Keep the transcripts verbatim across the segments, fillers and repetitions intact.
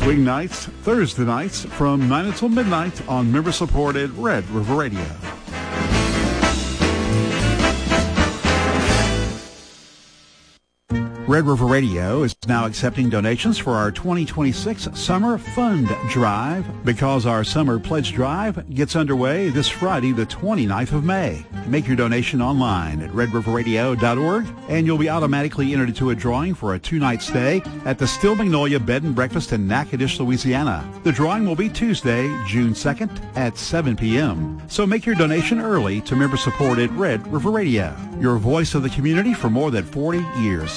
weeknights, Thursday nights from nine until midnight on member-supported Red River Radio. Red River Radio is now accepting donations for our twenty twenty-six Summer Fund Drive because our Summer Pledge Drive gets underway this Friday, the twenty-ninth of May. Make your donation online at red river radio dot org, and you'll be automatically entered into a drawing for a two-night stay at the Still Magnolia Bed and Breakfast in Natchitoches, Louisiana. The drawing will be Tuesday, June second at seven p.m. So make your donation early to member-supported Red River Radio, your voice of the community for more than forty years.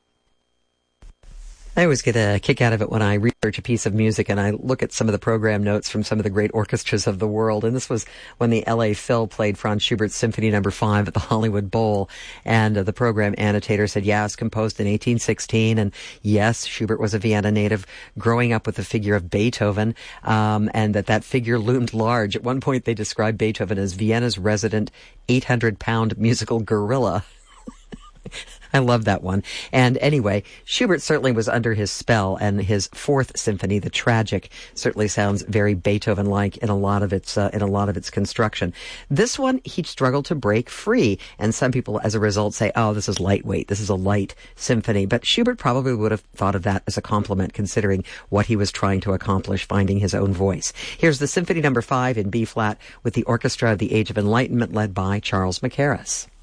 I always get a kick out of it when I research a piece of music and I look at some of the program notes from some of the great orchestras of the world. And this was when the L A Phil played Franz Schubert's Symphony Number Five at the Hollywood Bowl. And uh, the program annotator said, yeah, it was composed in eighteen sixteen. And yes, Schubert was a Vienna native growing up with the figure of Beethoven, um, and that that figure loomed large. At one point, they described Beethoven as Vienna's resident eight hundred pound musical gorilla. I love that one. And anyway, Schubert certainly was under his spell, and his Fourth Symphony, the Tragic, certainly sounds very Beethoven-like in a lot of its uh, in a lot of its construction. This one, he struggled to break free, and some people, as a result, say, "Oh, this is lightweight. This is a light symphony." But Schubert probably would have thought of that as a compliment, considering what he was trying to accomplish, finding his own voice. Here's the Symphony Number Five in B flat with the Orchestra of the Age of Enlightenment, led by Charles Mackerras.